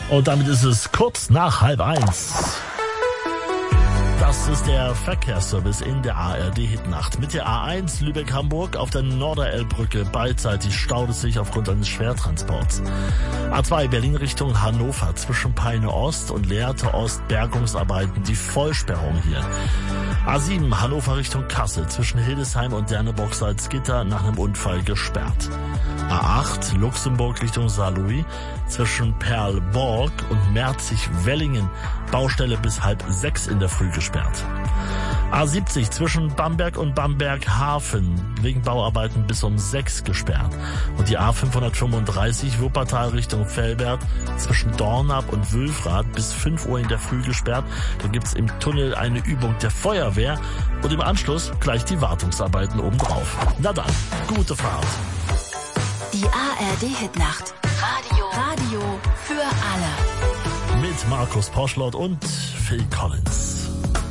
Und damit ist es kurz nach 12:30. Das ist der Verkehrsservice in der ARD-Hitnacht. Mit der A1 Lübeck-Hamburg auf der Norderelbbrücke beidseitig staut es sich aufgrund eines Schwertransports. A2 Berlin Richtung Hannover zwischen Peine Ost und Lehrte Ost Bergungsarbeiten, die Vollsperrung hier. A7 Hannover Richtung Kassel zwischen Hildesheim und Derneburg-Salzgitter nach einem Unfall gesperrt. A8 Luxemburg Richtung Saarlouis zwischen Perlborg und Merzig-Wellingen, Baustelle bis 5:30 in der Früh gesperrt. A70 zwischen Bamberg und Bamberg-Hafen wegen Bauarbeiten bis um 6 gesperrt. Und die A535 Wuppertal Richtung Velbert zwischen Dornap und Wülfrath bis 5 Uhr in der Früh gesperrt. Da gibt's im Tunnel eine Übung der Feuerwehr und im Anschluss gleich die Wartungsarbeiten obendrauf. Na dann, gute Fahrt. Die ARD-Hitnacht. Radio für alle. Mit Markus Poschlott und Phil Collins.